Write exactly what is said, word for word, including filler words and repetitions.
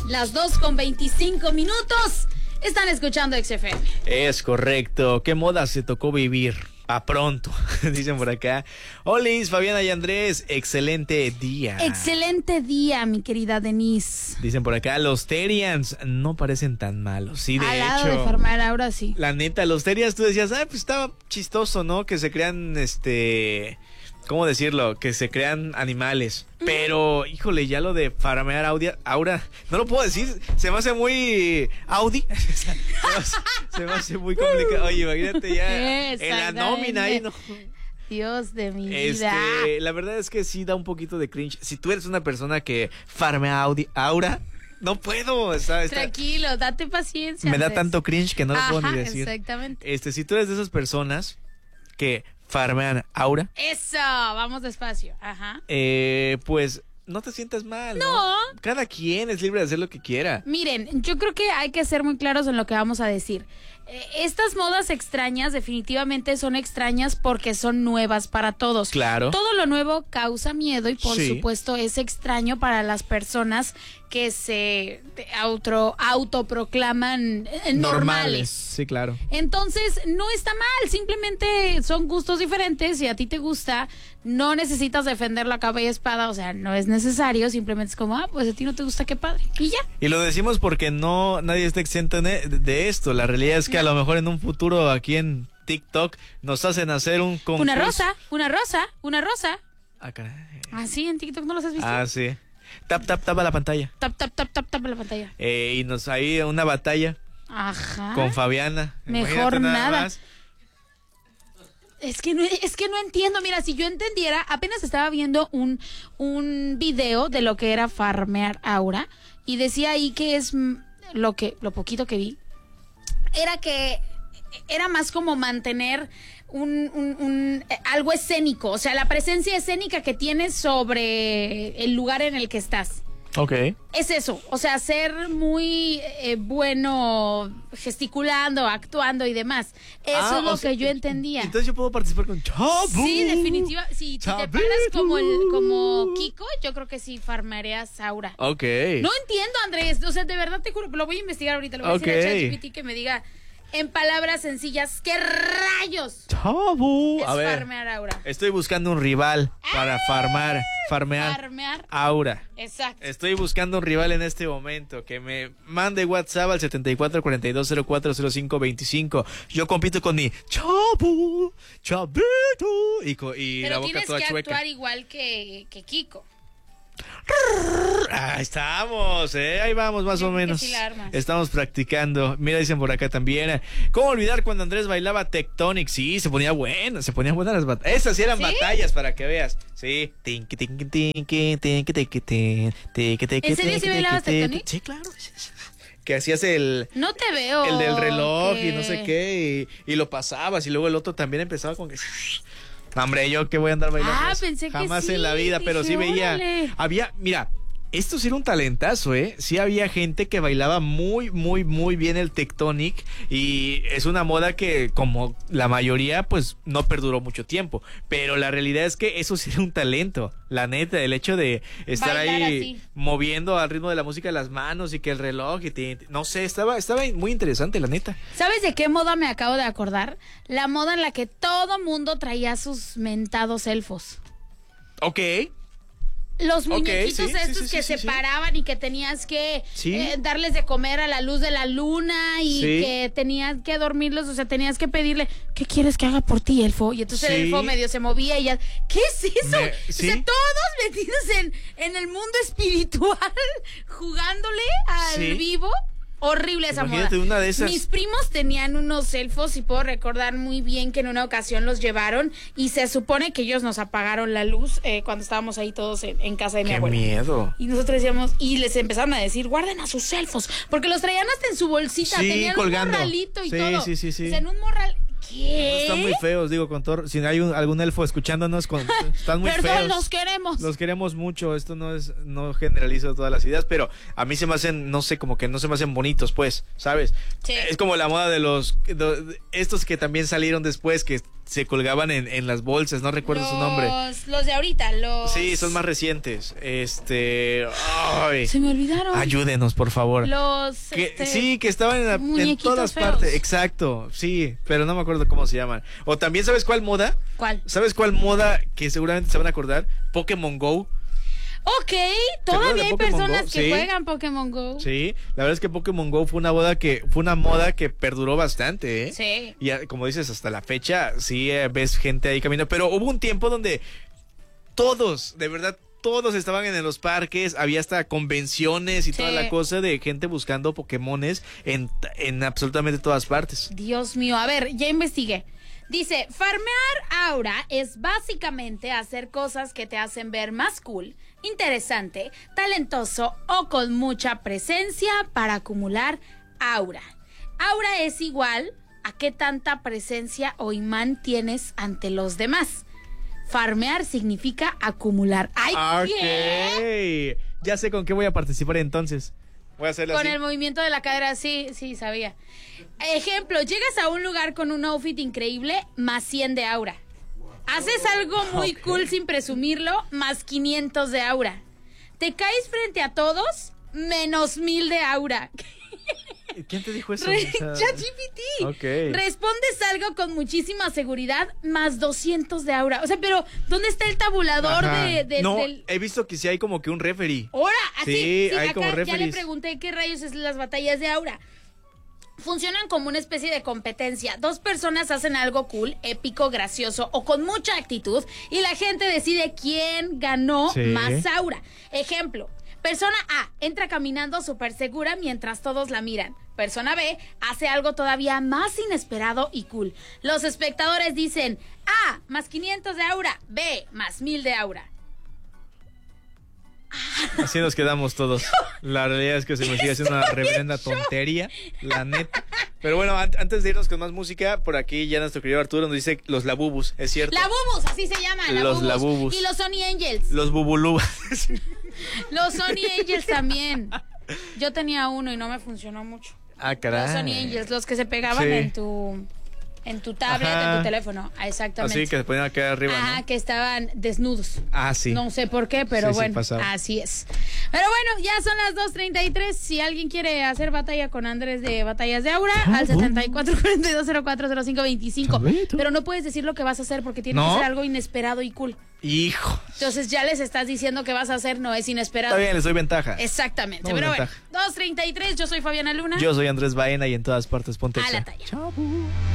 Las dos con veinticinco minutos. Están escuchando X F M. Es correcto. ¿Qué moda se tocó vivir? A pronto, dicen por acá. Olis, Fabiana y Andrés, excelente día. Excelente día, mi querida Denise. Dicen por acá, los Terians no parecen tan malos. Sí, de Al hecho. lado de Farmar Aura, sí. La neta, los Terians, tú decías, ah, pues estaba chistoso, ¿no? Que se crean, este... ¿Cómo decirlo? Que se crean animales. Pero, híjole, ya lo de farmear Audi, Aura, no lo puedo decir, se me hace muy Audi. se, me hace, se me hace muy complicado. Oye, imagínate ya en la nómina ahí, ¿no? Dios de mi este, vida. La verdad es que sí da un poquito de cringe. Si tú eres una persona que farmea Audi, Aura, no puedo. Está, está, Tranquilo, date paciencia. me da Andrés. tanto cringe que no lo Ajá, puedo ni decir. Exactamente. Este, si tú eres de esas personas que farmean Aura. Eso, vamos despacio. Ajá. Eh, pues no te sientas mal. No. ¿no? Cada quien es libre de hacer lo que quiera. Miren, yo creo que hay que ser muy claros en lo que vamos a decir. Eh, estas modas extrañas definitivamente son extrañas porque son nuevas para todos. Claro. Todo lo nuevo causa miedo y por Sí. supuesto es extraño para las personas que se auto, autoproclaman eh, normales. Sí, claro. Entonces, no está mal, simplemente son gustos diferentes. Si a ti te gusta, no necesitas defenderlo a capa y espada, o sea, no es necesario, simplemente es como, ah, pues a ti no te gusta, qué padre, y ya. Y lo decimos porque no nadie está exento de, de esto. La realidad es que a lo mejor en un futuro aquí en TikTok nos hacen hacer un concurso. Una rosa, una rosa, una rosa. Ah, caray. Ah, sí, en TikTok no los has visto. Ah, sí. Tap, tap, tap a la pantalla. Tap, tap, tap, tap, tap en la pantalla. Eh, y nos hay una batalla Ajá. con Fabiana. Mejor Imagínate nada. más. Es que no, es que no entiendo. Mira, si yo entendiera, apenas estaba viendo un, un video de lo que era farmear Aura y decía ahí que es mm, lo que, lo poquito que vi, era que era más como mantener un, un, un eh, algo escénico, o sea, la presencia escénica que tienes sobre el lugar en el que estás. Ok. Es eso, o sea, ser muy eh, bueno gesticulando, actuando y demás. Eso Ah, es lo o sea, que yo entendía. Entonces yo puedo participar con Chabu. Sí, definitiva. Si te Chabelo. paras como el, como Kiko, yo creo que sí farmarías Aura. Ok. No entiendo, Andrés. O sea, de verdad te juro, lo voy a investigar ahorita. Lo voy Ok. a decir a ChatGPT que me diga en palabras sencillas, ¿qué rayos Chabu. es A ver. farmear Aura? Estoy buscando un rival para farmar, farmear Farmear. Aura. Exacto. Estoy buscando un rival en este momento que me mande WhatsApp al setenta y cuatro cuarenta y dos cero cuatro cero cinco veinticinco. Yo compito con mi Chabu, Chabito y, co- y Pero la boca tienes toda que chueca. actuar igual que, que Kiko. Ahí estamos, ¿eh? Ahí vamos más Yo o creo que menos. sí la armas. Estamos practicando. Mira, dicen por acá también. ¿Cómo olvidar cuando Andrés bailaba Tectonic? Sí, se ponía bueno, se ponían buenas las batallas. Esas sí eran ¿Sí? batallas para que veas. Sí. Tinky, tinky, tinky, tinky, tinky, tin, tinky, tinky, ¿En serio sí tinky, bailabas tinky, Tectonic? Sí, claro. Que hacías el, No te veo. el del reloj que- y no sé qué. Y, y lo pasabas. Y luego el otro también empezaba con que. No, hombre, yo que voy a andar bailando. Ah, eso? pensé que Jamás sí, en la vida, pero dije, sí veía. órale. Había, mira, esto sí era un talentazo, ¿eh? Sí había gente que bailaba muy, muy, muy bien el Tectonic. Y es una moda que, como la mayoría, pues no perduró mucho tiempo. Pero la realidad es que eso sí era un talento. La neta, el hecho de estar Bailar ahí así. moviendo al ritmo de la música las manos y que el reloj y te- no sé, estaba, estaba muy interesante, la neta. ¿Sabes de qué moda me acabo de acordar? La moda en la que todo mundo traía sus mentados elfos. Ok. Los Ok, muñequitos sí, sí, estos sí, que sí, se sí. paraban y que tenías que Sí. eh, darles de comer a la luz de la luna y Sí. que tenías que dormirlos, o sea, tenías que pedirle, ¿qué quieres que haga por ti, elfo? Y entonces el Sí. elfo medio se movía y ya, ¿qué es eso? Me- O sí. sea, todos metidos en, en el mundo espiritual, jugándole al Sí. vivo. Horrible esa Imagínate moda. una de esas. Mis primos tenían unos elfos y puedo recordar muy bien que en una ocasión los llevaron y se supone que ellos nos apagaron la luz eh, cuando estábamos ahí todos en, en casa de mi Qué abuela. miedo. Y nosotros decíamos, y les empezaron a decir, guarden a sus elfos, porque los traían hasta en su bolsita, Sí, tenían colgando. un morralito y Sí, todo. sí, sí, sí. O sea, en un morral, ¿qué ¿Qué? Están muy feos, digo, con todo. Si hay un, algún elfo escuchándonos, con, están muy Perdón, feos. los queremos. Los queremos mucho. Esto no es, no generalizo todas las ideas, pero a mí se me hacen, no sé, como que no se me hacen bonitos, pues, ¿sabes? Sí. Es como la moda de los, de, estos que también salieron después, que se colgaban en, en las bolsas, no recuerdo los, su nombre. Los de ahorita, los... Sí, son más recientes. Este, ay, Se me olvidaron. ayúdenos, por favor. Los... Que, este, sí, que estaban en, la, en muñequitos todas feos. partes. Exacto, sí, pero no me acuerdo cómo se llaman. O también, ¿sabes cuál moda? ¿Cuál? ¿Sabes cuál moda que seguramente se van a acordar? Pokémon Go. Ok, todavía hay Pokémon personas Go? que Sí. juegan Pokémon Go. Sí, la verdad es que Pokémon Go fue una moda que fue una moda que perduró bastante, ¿eh? Sí. Y ah, como dices, hasta la fecha sí eh, ves gente ahí caminando, pero hubo un tiempo donde todos, de verdad, todos estaban en los parques, había hasta convenciones y Sí. toda la cosa de gente buscando Pokémones en, en absolutamente todas partes. Dios mío, a ver, ya investigué. Dice, farmear aura es básicamente hacer cosas que te hacen ver más cool, interesante, talentoso o con mucha presencia para acumular aura. Aura es igual a qué tanta presencia o imán tienes ante los demás. Farmear significa acumular. ¡Ay, qué! Ok, ya sé con qué voy a participar entonces. Voy a hacerlo Con así. el movimiento de la cadera, sí, sí, sabía. Ejemplo, llegas a un lugar con un outfit increíble, más cien de aura. Haces algo muy Ok. cool sin presumirlo, más quinientos de aura. Te caes frente a todos, menos mil de aura. ¿Quién te dijo eso? Re- O sea, ChatGPT. Ok. Respondes algo con muchísima seguridad, más doscientos de aura. O sea, pero ¿dónde está el tabulador Ajá. de, de- no, del... he visto que sí hay como que un referee. Ahora, así, Sí, sí, hay acá como ya le referees. pregunté qué rayos es las batallas de aura. Funcionan como una especie de competencia. Dos personas hacen algo cool, épico, gracioso o con mucha actitud y la gente decide quién ganó Sí. más aura. Ejemplo, persona A entra caminando súper segura mientras todos la miran. Persona B hace algo todavía más inesperado y cool. Los espectadores dicen A, más quinientos de aura, B, más mil de aura. Así nos quedamos todos. La realidad es que se me sigue haciendo una reverenda tontería, la neta. Pero bueno, an- antes de irnos con más música, por aquí ya nuestro querido Arturo nos dice los labubus, ¿es cierto? Labubus, así se llaman. Los Labubus. Labubus. Y los Sony Angels. Los bubulubas. Los Sony Angels también. Yo tenía uno y no me funcionó mucho. Ah, Los caray. Sony Angels, los que se pegaban Sí. en tu en tu tablet, Ajá. en tu teléfono. Ah, exactamente. Así que se ponían acá arriba, Ajá, ¿no? que estaban desnudos. Ah, sí. No sé por qué, pero Sí, sí bueno, pasaba. así es. Pero bueno, ya son las dos treinta y tres. Si alguien quiere hacer batalla con Andrés de Batallas de Aura, al setenta y cuatro, cuarenta y dos, cero cuatro, cero cinco, veinticinco. Chavito. Pero no puedes decir lo que vas a hacer porque tiene ¿No? que ser algo inesperado y cool. Hijo. Entonces ya les estás diciendo que vas a hacer, no es inesperado. Está bien, les doy ventaja. Exactamente. Vamos, Pero ventaja. bueno, dos treinta y tres, yo soy Fabiana Luna. Yo soy Andrés Baena y en todas partes ponte A la Exa. talla. Chao.